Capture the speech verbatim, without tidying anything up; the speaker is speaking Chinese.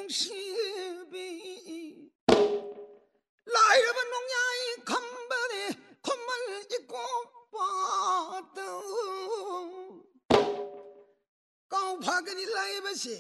用西边，来日本农业看不得，困门一个把斗，高怕给你来不些，